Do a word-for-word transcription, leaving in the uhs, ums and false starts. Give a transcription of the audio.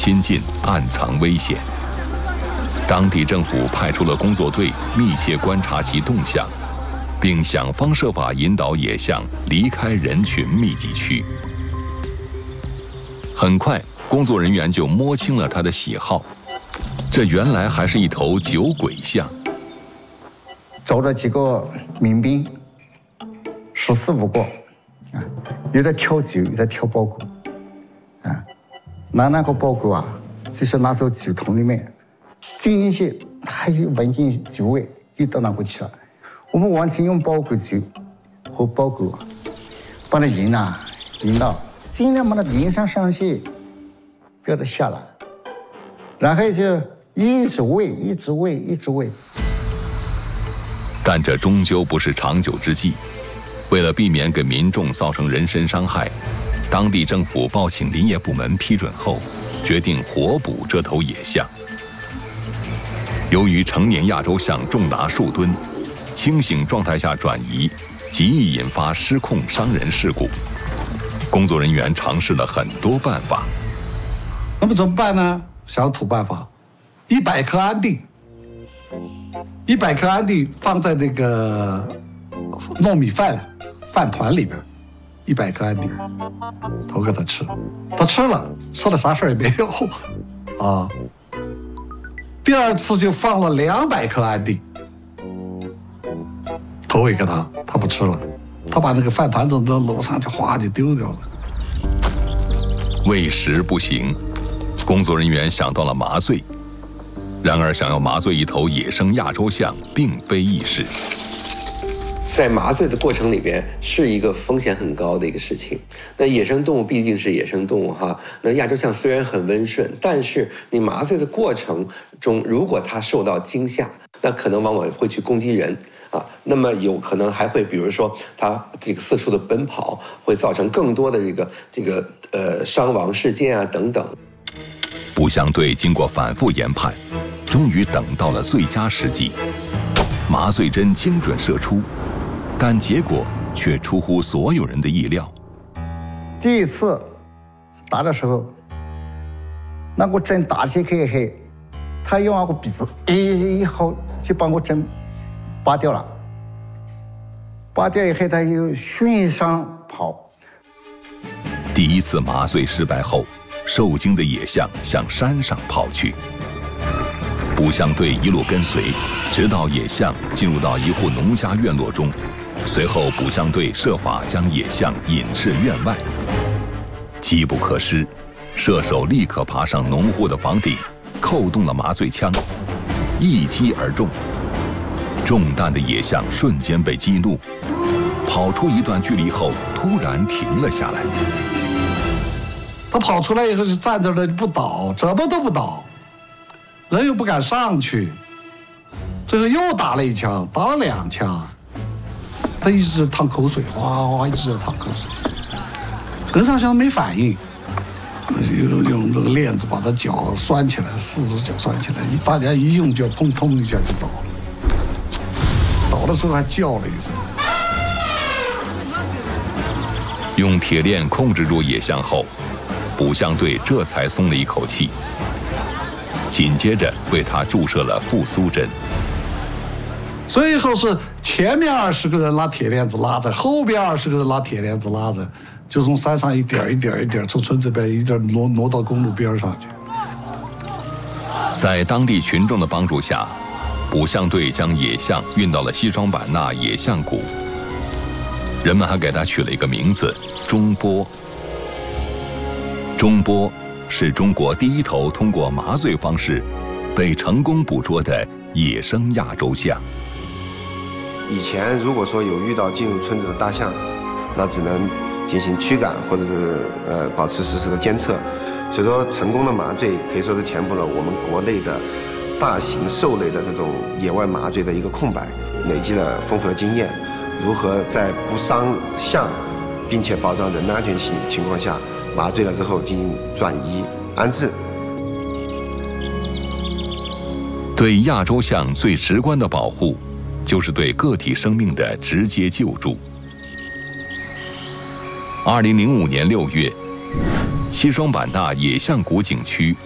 亲近暗藏危险。当地政府派出了工作队，密切观察其动向，并想方设法引导野象离开人群密集区。很快，工作人员就摸清了它的喜好，这原来还是一头酒鬼象。 找了几个民兵，十四五个，啊，有的挑酒，有的挑包谷，啊，拿那个包谷啊，就是拿到酒桶里面，进进去，它一闻见酒味，又到那过去了。我们完全用包谷酒和包谷，把它引啊引到。尽量把它引上上去，不要它下来，然后就一直喂，一直喂，一直喂。 但这终究不是长久之计。为了避免给民众造成人身伤害，当地政府报请林业部门批准后，决定活捕这头野象。由于成年亚洲象重达数吨，清醒状态下转移，极易引发失控伤人事故。工作人员尝试了很多办法， 那么怎么办呢？想了土办法，一百颗安定，一百颗安定放在那个糯米饭饭团里边，一百颗安定，头给他吃，他吃了，吃了啥事儿也没有，啊。第二次就放了两百颗安定，头也给他，他不吃了。他把那个饭团子到楼上就哗就丢掉了。 喂食不行，工作人员想到了麻醉。然而，想要麻醉一头野生亚洲象并非易事。 在麻醉的过程里边是一个风险很高的一个事情。那野生动物毕竟是野生动物哈，那亚洲象虽然很温顺，但是你麻醉的过程中，如果它受到惊吓，那可能往往会去攻击人啊。那么有可能还会，比如说它这个四处的奔跑，会造成更多的这个这个呃伤亡事件啊等等。 捕象队经过反复研判，终于等到了最佳时机，麻醉针精准射出。但结果却出乎所有人的意料。 第一次打的时候，那个针打起去后，他用那个鼻子一一吼就把我针拔掉了。拔掉以后，他又循上跑。 第一次麻醉失败后，受惊的野象向山上跑去。捕象队一路跟随，直到野象进入到一户农家院落中。随后，捕象队设法将野象引至院外。机不可失，射手立刻爬上农户的房顶，扣动了麻醉枪，一击而中。中弹的野象瞬间被激怒，跑出一段距离后，突然停了下来。 他跑出来以后就站在那不倒，怎么都不倒，人又不敢上去，最后又打了一枪，打了两枪。他一直淌口水，哗哗一直淌口水，跟上象没反应，用用这个链子把他脚拴起来，四只脚拴起来，一大家一用就砰砰一下就倒了，倒的时候还叫了一声。 用铁链控制住野象后，捕象队这才松了一口气，紧接着为他注射了复苏针。 最后是前面二十个人拉铁链子拉着，后边二十个人拉铁链子拉着，就从山上一点一点一点从村这边一点挪挪到公路边上去。 在当地群众的帮助下，捕象队将野象运到了西双版纳野象谷。人们还给它取了一个名字——中波。中波是中国第一头通过麻醉方式被成功捕捉的野生亚洲象。 以前如果说有遇到进入村子的大象，那只能进行驱赶或者是呃保持实时的监测。所以说，成功的麻醉可以说是填补了我们国内的大型兽类的这种野外麻醉的一个空白，累积了丰富的经验，如何在不伤象并且保障人的安全性情况下，麻醉了之后进行转移安置。 对亚洲象最直观的保护，就是对个体生命的直接救助。二零零五年六月，西双版纳野象谷景区